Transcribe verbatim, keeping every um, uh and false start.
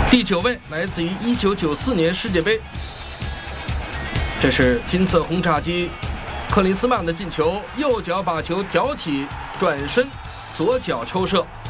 第九位来自于一九九四年世界杯，这是金色轰炸机克林斯曼的进球，右脚把球挑起，转身左脚抽射。